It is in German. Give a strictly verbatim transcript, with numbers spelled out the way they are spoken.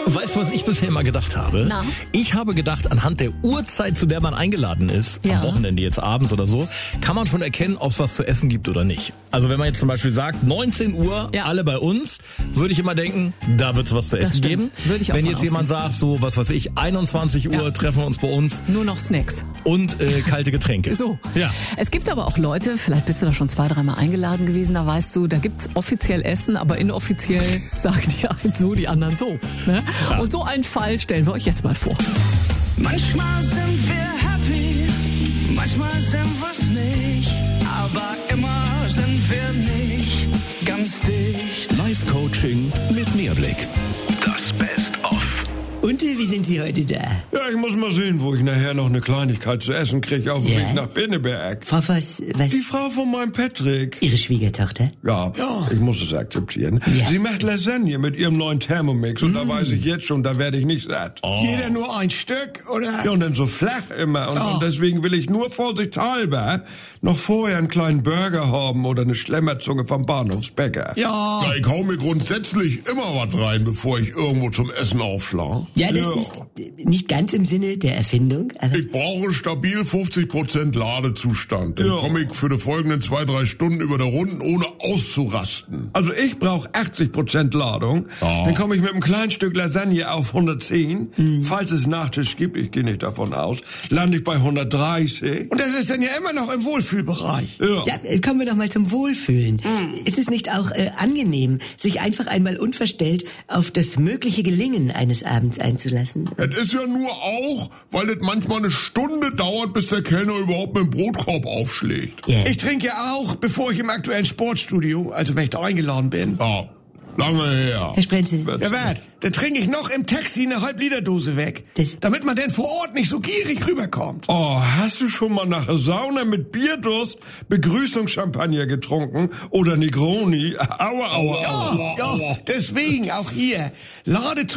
Weißt du, was ich bisher immer gedacht habe? Na? Ich habe gedacht, anhand der Uhrzeit, zu der man eingeladen ist, Ja. am Wochenende jetzt abends oder so, kann man schon erkennen, ob es was zu essen gibt oder nicht. Also wenn man jetzt zum Beispiel sagt, neunzehn Uhr, Ja. alle bei uns, würde ich immer denken, da wird es was zu Das essen stimmt. geben. Würde ich auch wenn von jetzt jemand ausgehen. sagt, so was weiß ich, einundzwanzig Uhr Ja. treffen wir uns bei uns Nur noch Snacks. und äh, kalte Getränke. So. Ja. Es gibt aber auch Leute, vielleicht bist du da schon zwei, dreimal eingeladen gewesen, da weißt du, da gibt's offiziell Essen, aber inoffiziell sagen die einen so, die anderen so. Ne? Ja. Und so einen Fall stellen wir euch jetzt mal vor. Manchmal sind wir happy, manchmal sind wir's nicht, aber immer sind wir nicht ganz dicht. Live-Coaching mit Mehrblick. Das Best-of. Und äh, wie sind Sie heute da? Ja, ich muss mal sehen, wo ich nachher noch eine Kleinigkeit zu essen kriege auf dem Ja? Weg nach Pinneberg. Frau Voss, was? Die Frau von meinem Patrick. Ihre Schwiegertochter? Ja, ich muss es akzeptieren. Ja. Sie macht Lasagne mit ihrem neuen Thermomix und da weiß ich jetzt schon, da werde ich nicht satt. Jeder nur ein Stück, oder? Ja, und dann so flach immer. Und, Oh. und deswegen will ich nur vorsichtshalber noch vorher einen kleinen Burger haben oder eine Schlemmerzunge vom Bahnhofsbäcker. Ja. Ja, ich hau mir grundsätzlich immer was rein, bevor ich irgendwo zum Essen aufschlage. Ja, das Ja. ist äh, nicht ganz im Sinne der Erfindung, aber Ich brauche stabil fünfzig Prozent Ladezustand. Dann Ja. komme ich für die folgenden zwei, drei Stunden über der Runden, ohne auszurasten. Also ich brauche achtzig Prozent Ladung. Ja. Dann komme ich mit einem kleinen Stück Lasagne auf hundertzehn. Falls es Nachtisch gibt, ich gehe nicht davon aus, lande ich bei hundertdreißig. Und das ist dann ja immer noch im Wohlfühlbereich. Ja. ja, äh, kommen wir doch mal zum Wohlfühlen. Ist es nicht auch äh, angenehm, sich einfach einmal unverstellt auf das mögliche Gelingen eines Abends einzulassen? Es ist ja nur auch, weil es manchmal eine Stunde dauert, bis der Kellner überhaupt mit dem Brotkorb aufschlägt. Ja. Ich trinke ja auch, bevor ich im aktuellen Sportstudio, also wenn ich da eingeladen bin. Ja, lange her. Herr Sprenzel, Ja, wart, dann trinke ich noch im Taxi eine Halb-Liter-Dose weg, Das- damit man denn vor Ort nicht so gierig rüberkommt. Oh, hast du schon mal nach der Sauna mit Bierdurst Begrüßungschampagner getrunken? Oder Negroni? Aua, aua, aua. Ja, ja, deswegen auch hier. Lade